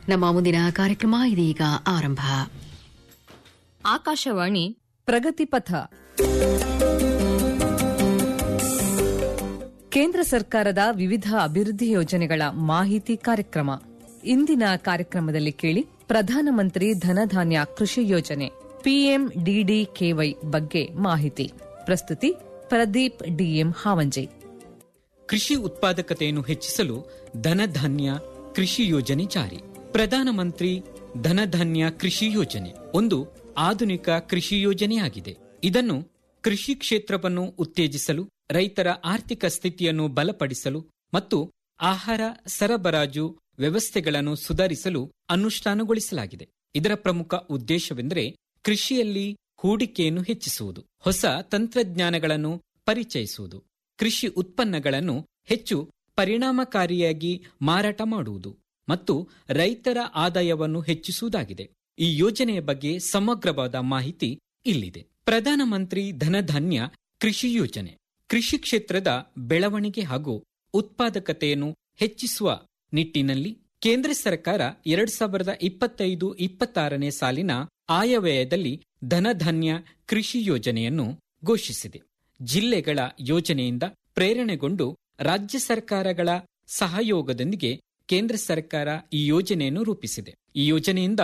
ನಮ್ಮ ಮುಂದಿನ ಕಾರ್ಯಕ್ರಮ ಇದೀಗ ಆರಂಭ. ಆಕಾಶವಾಣಿ ಪ್ರಗತಿಪಥ. ಕೇಂದ್ರ ಸರ್ಕಾರದ ವಿವಿಧ ಅಭಿವೃದ್ಧಿ ಯೋಜನೆಗಳ ಮಾಹಿತಿ ಕಾರ್ಯಕ್ರಮ. ಇಂದಿನ ಕಾರ್ಯಕ್ರಮದಲ್ಲಿ ಕೇಳಿ ಪ್ರಧಾನಮಂತ್ರಿ ಧನಧಾನ್ಯ ಕೃಷಿ ಯೋಜನೆ PMDDKY ಬಗ್ಗೆ ಮಾಹಿತಿ. ಪ್ರಸ್ತುತಿ ಪ್ರದೀಪ್ DM ಹಾವಂಜೆ. ಕೃಷಿ ಉತ್ಪಾದಕತೆಯನ್ನು ಹೆಚ್ಚಿಸಲು ಧನಧಾನ್ಯ ಕೃಷಿ ಯೋಜನೆ ಜಾರಿ. ಪ್ರಧಾನಮಂತ್ರಿ ಧನಧಾನ್ಯ ಕೃಷಿ ಯೋಜನೆ ಒಂದು ಆಧುನಿಕ ಕೃಷಿ ಯೋಜನೆಯಾಗಿದೆ. ಇದನ್ನು ಕೃಷಿ ಕ್ಷೇತ್ರವನ್ನು ಉತ್ತೇಜಿಸಲು, ರೈತರ ಆರ್ಥಿಕ ಸ್ಥಿತಿಯನ್ನು ಬಲಪಡಿಸಲು ಮತ್ತು ಆಹಾರ ಸರಬರಾಜು ವ್ಯವಸ್ಥೆಗಳನ್ನು ಸುಧಾರಿಸಲು ಅನುಷ್ಠಾನಗೊಳಿಸಲಾಗಿದೆ. ಇದರ ಪ್ರಮುಖ ಉದ್ದೇಶವೆಂದರೆ ಕೃಷಿಯಲ್ಲಿ ಹೂಡಿಕೆಯನ್ನು ಹೆಚ್ಚಿಸುವುದು, ಹೊಸ ತಂತ್ರಜ್ಞಾನಗಳನ್ನು ಪರಿಚಯಿಸುವುದು, ಕೃಷಿ ಉತ್ಪನ್ನಗಳನ್ನು ಹೆಚ್ಚು ಪರಿಣಾಮಕಾರಿಯಾಗಿ ಮಾರಾಟ ಮಾಡುವುದು ಮತ್ತು ರೈತರ ಆದಾಯವನ್ನು ಹೆಚ್ಚಿಸುವುದಾಗಿದೆ. ಈ ಯೋಜನೆಯ ಬಗ್ಗೆ ಸಮಗ್ರವಾದ ಮಾಹಿತಿ ಇಲ್ಲಿದೆ. ಪ್ರಧಾನಮಂತ್ರಿ ಧನಧಾನ್ಯ ಕೃಷಿ ಯೋಜನೆ ಕೃಷಿ ಕ್ಷೇತ್ರದ ಬೆಳವಣಿಗೆ ಹಾಗೂ ಉತ್ಪಾದಕತೆಯನ್ನು ಹೆಚ್ಚಿಸುವ ನಿಟ್ಟಿನಲ್ಲಿ ಕೇಂದ್ರ ಸರ್ಕಾರ 2025-26ನೇ ಸಾಲಿನ ಆಯವ್ಯಯದಲ್ಲಿ ಧನಧಾನ್ಯ ಕೃಷಿ ಯೋಜನೆಯನ್ನು ಘೋಷಿಸಿದೆ. ಜಿಲ್ಲೆಗಳ ಯೋಜನೆಯಿಂದ ಪ್ರೇರಣೆಗೊಂಡು ರಾಜ್ಯ ಸರ್ಕಾರಗಳ ಸಹಯೋಗದೊಂದಿಗೆ ಕೇಂದ್ರ ಸರ್ಕಾರ ಈ ಯೋಜನೆಯನ್ನು ರೂಪಿಸಿದೆ. ಈ ಯೋಜನೆಯಿಂದ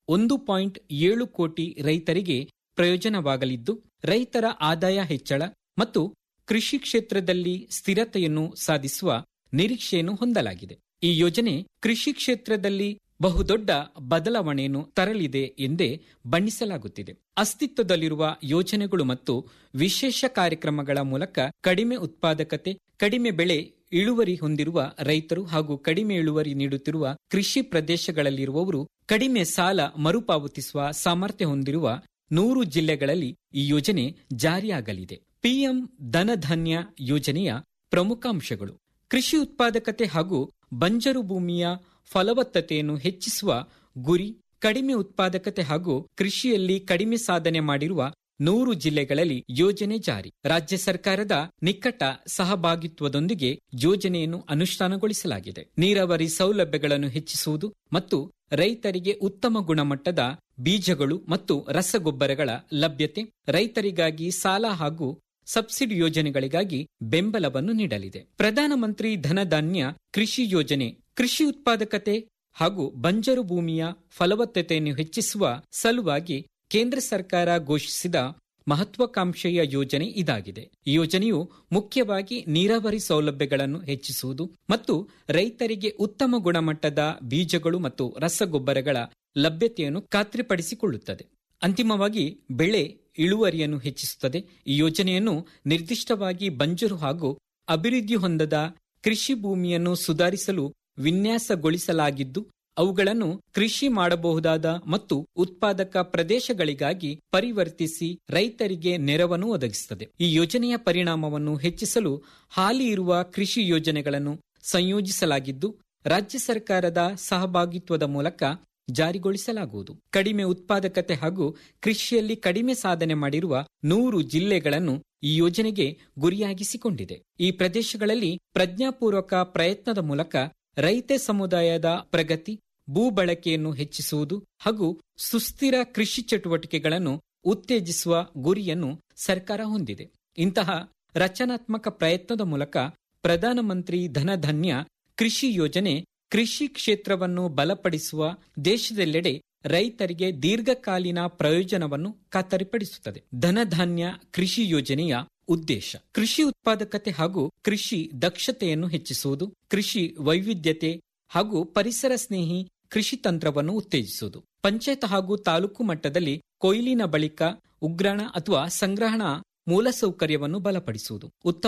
1.7 ಕೋಟಿ ರೈತರಿಗೆ ಪ್ರಯೋಜನವಾಗಲಿದ್ದು, ರೈತರ ಆದಾಯ ಹೆಚ್ಚಳ ಮತ್ತು ಕೃಷಿ ಕ್ಷೇತ್ರದಲ್ಲಿ ಸ್ಥಿರತೆಯನ್ನು ಸಾಧಿಸುವ ನಿರೀಕ್ಷೆಯನ್ನು ಹೊಂದಲಾಗಿದೆ. ಈ ಯೋಜನೆ ಕೃಷಿ ಕ್ಷೇತ್ರದಲ್ಲಿ ಬಹುದೊಡ್ಡ ಬದಲಾವಣೆಯನ್ನು ತರಲಿದೆ ಎಂದೇ ಬಣ್ಣಿಸಲಾಗುತ್ತಿದೆ. ಅಸ್ತಿತ್ವದಲ್ಲಿರುವ ಯೋಜನೆಗಳು ಮತ್ತು ವಿಶೇಷ ಕಾರ್ಯಕ್ರಮಗಳ ಮೂಲಕ ಕಡಿಮೆ ಉತ್ಪಾದಕತೆ, ಕಡಿಮೆ ಬೆಳೆ ಇಳುವರಿ ಹೊಂದಿರುವ ರೈತರು ಹಾಗೂ ಕಡಿಮೆ ಇಳುವರಿ ನೀಡುತ್ತಿರುವ ಕೃಷಿ ಪ್ರದೇಶಗಳಲ್ಲಿರುವವರು ಕಡಿಮೆ ಸಾಲ ಮರುಪಾವತಿಸುವ ಸಾಮರ್ಥ್ಯ ಹೊಂದಿರುವ 100 ಜಿಲ್ಲೆಗಳಲ್ಲಿ ಈ ಯೋಜನೆ ಜಾರಿಯಾಗಲಿದೆ. PM ಧನಧಾನ್ಯ ಯೋಜನೆಯ ಪ್ರಮುಖ ಅಂಶಗಳು: ಕೃಷಿ ಉತ್ಪಾದಕತೆ ಹಾಗೂ ಬಂಜರು ಭೂಮಿಯ ಫಲವತ್ತತೆಯನ್ನು ಹೆಚ್ಚಿಸುವ ಗುರಿ, ಕಡಿಮೆ ಉತ್ಪಾದಕತೆ ಹಾಗೂ ಕೃಷಿಯಲ್ಲಿ ಕಡಿಮೆ ಸಾಧನೆ ಮಾಡಿರುವ 100 ಜಿಲ್ಲೆಗಳಲ್ಲಿ ಯೋಜನೆ ಜಾರಿ. ರಾಜ್ಯ ಸರ್ಕಾರದ ನಿಕಟ ಸಹಭಾಗಿತ್ವದೊಂದಿಗೆ ಯೋಜನೆಯನ್ನು ಅನುಷ್ಠಾನಗೊಳಿಸಲಾಗಿದೆ. ನೀರಾವರಿ ಸೌಲಭ್ಯಗಳನ್ನು ಹೆಚ್ಚಿಸುವುದು ಮತ್ತು ರೈತರಿಗೆ ಉತ್ತಮ ಗುಣಮಟ್ಟದ ಬೀಜಗಳು ಮತ್ತು ರಸಗೊಬ್ಬರಗಳ ಲಭ್ಯತೆ, ರೈತರಿಗಾಗಿ ಸಾಲ ಹಾಗೂ ಸಬ್ಸಿಡಿ ಯೋಜನೆಗಳಿಗಾಗಿ ಬೆಂಬಲವನ್ನು ನೀಡಲಿದೆ. ಪ್ರಧಾನಮಂತ್ರಿ ಧನಧಾನ್ಯ ಕೃಷಿ ಯೋಜನೆ ಕೃಷಿ ಉತ್ಪಾದಕತೆ ಹಾಗೂ ಬಂಜರು ಭೂಮಿಯ ಫಲವತ್ತತೆಯನ್ನು ಹೆಚ್ಚಿಸುವ ಸಲುವಾಗಿ ಕೇಂದ್ರ ಸರ್ಕಾರ ಘೋಷಿಸಿದ ಮಹತ್ವಾಕಾಂಕ್ಷೆಯ ಯೋಜನೆ ಇದಾಗಿದೆ. ಈ ಯೋಜನೆಯು ಮುಖ್ಯವಾಗಿ ನೀರಾವರಿ ಸೌಲಭ್ಯಗಳನ್ನು ಹೆಚ್ಚಿಸುವುದು ಮತ್ತು ರೈತರಿಗೆ ಉತ್ತಮ ಗುಣಮಟ್ಟದ ಬೀಜಗಳು ಮತ್ತು ರಸಗೊಬ್ಬರಗಳ ಲಭ್ಯತೆಯನ್ನು ಖಾತ್ರಿಪಡಿಸಿಕೊಳ್ಳುತ್ತದೆ. ಅಂತಿಮವಾಗಿ ಬೆಳೆ ಇಳುವರಿಯನ್ನು ಹೆಚ್ಚಿಸುತ್ತದೆ. ಈ ಯೋಜನೆಯನ್ನು ನಿರ್ದಿಷ್ಟವಾಗಿ ಬಂಜರು ಹಾಗೂ ಅಭಿವೃದ್ಧಿ ಹೊಂದದ ಕೃಷಿ ಭೂಮಿಯನ್ನು ಸುಧಾರಿಸಲು ವಿನ್ಯಾಸಗೊಳಿಸಲಾಗಿದ್ದು, ಅವುಗಳನ್ನು ಕೃಷಿ ಮಾಡಬಹುದಾದ ಮತ್ತು ಉತ್ಪಾದಕ ಪ್ರದೇಶಗಳಿಗಾಗಿ ಪರಿವರ್ತಿಸಿ ರೈತರಿಗೆ ನೆರವನ್ನು ಒದಗಿಸುತ್ತದೆ. ಈ ಯೋಜನೆಯ ಪರಿಣಾಮವನ್ನು ಹೆಚ್ಚಿಸಲು ಹಾಲಿ ಇರುವ ಕೃಷಿ ಯೋಜನೆಗಳನ್ನು ಸಂಯೋಜಿಸಲಾಗಿದ್ದು, ರಾಜ್ಯ ಸರ್ಕಾರದ ಸಹಭಾಗಿತ್ವದ ಮೂಲಕ ಜಾರಿಗೊಳಿಸಲಾಗುವುದು. ಕಡಿಮೆ ಉತ್ಪಾದಕತೆ ಹಾಗೂ ಕೃಷಿಯಲ್ಲಿ ಕಡಿಮೆ ಸಾಧನೆ ಮಾಡಿರುವ 100 ಜಿಲ್ಲೆಗಳನ್ನು ಈ ಯೋಜನೆಗೆ ಗುರಿಯಾಗಿಸಿಕೊಂಡಿದೆ. ಈ ಪ್ರದೇಶಗಳಲ್ಲಿ ಪ್ರಜ್ಞಾಪೂರ್ವಕ ಪ್ರಯತ್ನದ ಮೂಲಕ ರೈತ ಸಮುದಾಯದ ಪ್ರಗತಿ, ಭೂ ಬಳಕೆಯನ್ನು ಹೆಚ್ಚಿಸುವುದು ಹಾಗೂ ಸುಸ್ಥಿರ ಕೃಷಿ ಚಟುವಟಿಕೆಗಳನ್ನು ಉತ್ತೇಜಿಸುವ ಗುರಿಯನ್ನು ಸರ್ಕಾರ ಹೊಂದಿದೆ. ಇಂತಹ ರಚನಾತ್ಮಕ ಪ್ರಯತ್ನದ ಮೂಲಕ ಪ್ರಧಾನಮಂತ್ರಿ ಧನಧಾನ್ಯ ಕೃಷಿ ಯೋಜನೆ ಕೃಷಿ ಕ್ಷೇತ್ರವನ್ನು ಬಲಪಡಿಸುವ, ದೇಶದೆಲ್ಲೆಡೆ ರೈತರಿಗೆ ದೀರ್ಘಕಾಲೀನ ಪ್ರಯೋಜನವನ್ನು ಖಾತರಿಪಡಿಸುತ್ತದೆ. ಧನಧಾನ್ಯ ಕೃಷಿ ಯೋಜನೆಯ ಉದ್ದೇಶ ಕೃಷಿ ಉತ್ಪಾದಕತೆ ಹಾಗೂ ಕೃಷಿ ದಕ್ಷತೆಯನ್ನು ಹೆಚ್ಚಿಸುವುದು, ಕೃಷಿ ವೈವಿಧ್ಯತೆ ಹಾಗೂ ಪರಿಸರ ಸ್ನೇಹಿ ಕೃಷಿ ತಂತ್ರವನ್ನು ಉತ್ತೇಜಿಸುವುದು, ಪಂಚಾಯತ್ ಹಾಗೂ ತಾಲೂಕು ಮಟ್ಟದಲ್ಲಿ ಕೊಯ್ಲಿನ ಬಳಿಕ ಉಗ್ರಾಣ ಅಥವಾ ಸಂಗ್ರಹಣಾ ಮೂಲಸೌಕರ್ಯವನ್ನು ಬಲಪಡಿಸುವುದು, ಉತ್ತಮ